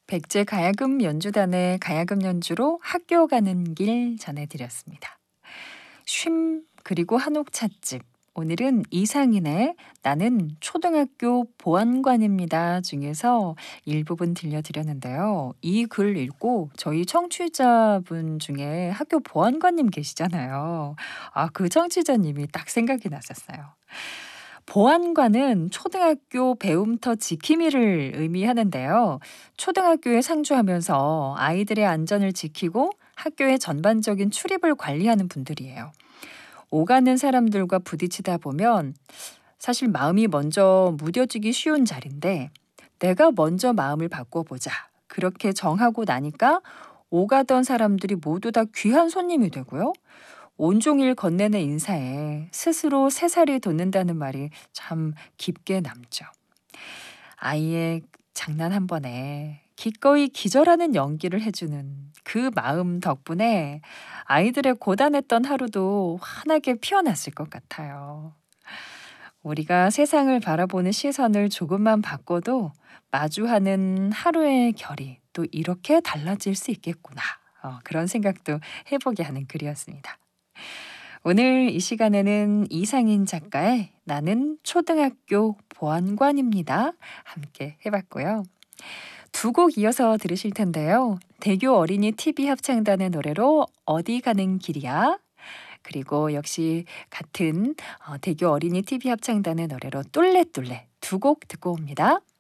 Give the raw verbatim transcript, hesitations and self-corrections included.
백제 가야금 연주단의 가야금 연주로 학교 가는 길 전해드렸습니다. 쉼 그리고 한옥 찻집. 오늘은 이상인의 나는 초등학교 보안관입니다 중에서 일부분 들려드렸는데요. 이 글 읽고 저희 청취자분 중에 학교 보안관님 계시잖아요. 아, 그 청취자님이 딱 생각이 났었어요. 보안관은 초등학교 배움터 지킴이를 의미하는데요. 초등학교에 상주하면서 아이들의 안전을 지키고 학교의 전반적인 출입을 관리하는 분들이에요. 오가는 사람들과 부딪히다 보면 사실 마음이 먼저 무뎌지기 쉬운 자리인데 내가 먼저 마음을 바꿔보자. 그렇게 정하고 나니까 오가던 사람들이 모두 다 귀한 손님이 되고요. 온종일 건네는 인사에 스스로 새살이 돋는다는 말이 참 깊게 남죠. 아이의 장난 한 번에 기꺼이 기절하는 연기를 해주는 그 마음 덕분에 아이들의 고단했던 하루도 환하게 피어났을 것 같아요. 우리가 세상을 바라보는 시선을 조금만 바꿔도 마주하는 하루의 결이 또 이렇게 달라질 수 있겠구나. 어, 그런 생각도 해보게 하는 글이었습니다. 오늘 이 시간에는 이상인 작가의 나는 초등학교 보안관입니다. 함께 해봤고요. 두 곡 이어서 들으실 텐데요. 대교 어린이 티비 합창단의 노래로 어디 가는 길이야? 그리고 역시 같은 어, 대교 어린이 티비 합창단의 노래로 똘레똘레 두 곡 듣고 옵니다.